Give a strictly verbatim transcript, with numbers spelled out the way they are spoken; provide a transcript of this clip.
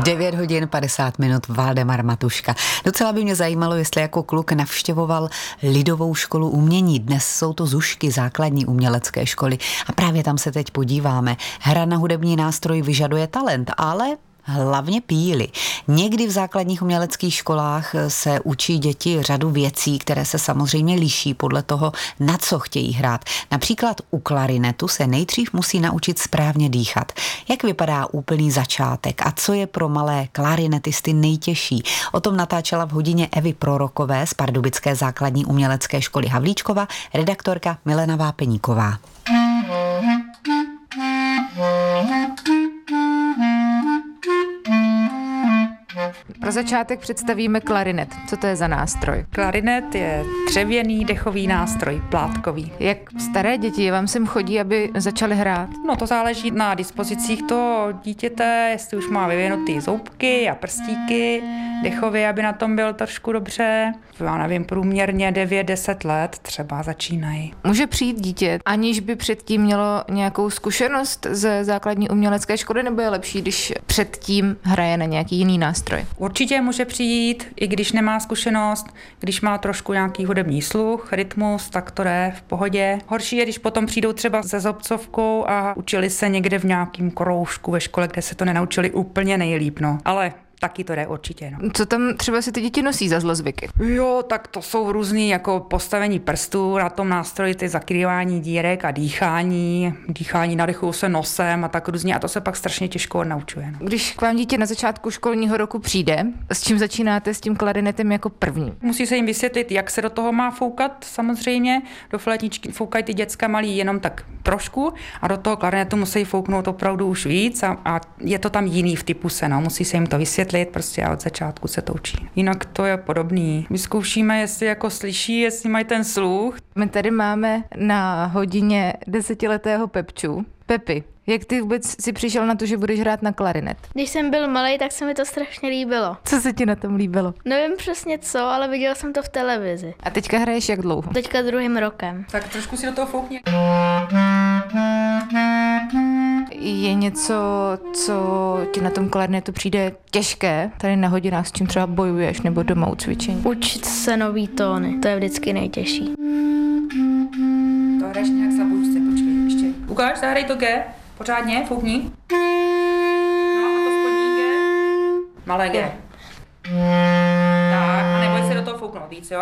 devět hodin padesát minut, Valdemar Matuška. Docela by mě zajímalo, jestli jako kluk navštěvoval lidovou školu umění. Dnes jsou to Zušky, základní umělecké školy. A právě tam se teď podíváme. Hra na hudební nástroj vyžaduje talent, ale hlavně píly. Někdy v základních uměleckých školách se učí děti řadu věcí, které se samozřejmě liší podle toho, na co chtějí hrát. Například u klarinetu se nejdřív musí naučit správně dýchat. Jak vypadá úplný začátek a co je pro malé klarinetisty nejtěžší? O tom natáčela v hodině Evy Prorokové z pardubické základní umělecké školy Havlíčkova redaktorka Milena Vápeníková. Pro začátek představíme klarinet. Co to je za nástroj? Klarinet je dřevěný dechový nástroj, plátkový. Jak staré děti vám sem chodí, aby začaly hrát? No to záleží na dispozicích toho dítěte, jestli už má vyvinutý zoubky a prstíky, dechově, aby na tom byl trošku dobře. Já nevím, průměrně devět deset let třeba začínají. Může přijít dítě, aniž by předtím mělo nějakou zkušenost ze základní umělecké školy, nebo je lepší, když předtím hraje na nějaký jiný nástroj? Určitě může přijít, i když nemá zkušenost, když má trošku nějaký hudební sluch, rytmus, tak to jde v pohodě. Horší je, když potom přijdou třeba se zobcovkou a učili se někde v nějakým kroužku ve škole, kde se to nenaučili úplně nejlíp, no. Ale taky to jde určitě. No. Co tam třeba si ty děti nosí za zlozvyky? Jo, tak to jsou různý jako postavení prstů na tom nástroji, ty zakrývání dírek a dýchání. Dýchání nadechují se nosem a tak různě a to se pak strašně těžko naučuje. No. Když k vám dítě na začátku školního roku přijde, s čím začínáte s tím klarinetem jako první? Musí se jim vysvětlit, jak se do toho má foukat samozřejmě. Do flétničky foukají ty děcka malí jenom tak trošku a do toho klarinetu musí fouknout opravdu už víc a, a je to tam jiný v typu se, no. Musí se jim to vysvětlit. Prostě a od začátku se to učí. Jinak to je podobný. Vyzkoušíme, jestli jako slyší, jestli mají ten sluch. My tady máme na hodině desetiletého Pepču. Pepi, jak ty vůbec si přišel na to, že budeš hrát na klarinet? Když jsem byl malý, tak se mi to strašně líbilo. Co se ti na tom líbilo? Nevím přesně co, ale viděl jsem to v televizi. A teďka hraješ jak dlouho? Teďka druhým rokem. Tak trošku si do toho foukni. Je něco, co ti na tom klarinetu přijde těžké, tady na hodinách, s čím třeba bojuješ nebo doma u cvičení? Učit se nový tóny, to je vždycky nejtěžší. To hraješ nějak slaboučce, počkej, ještě. Ukáž, zahraj to G, pořádně, foukni. No a to spodní G. Malé G. Tak, a neboj se do toho fouknout víc, jo?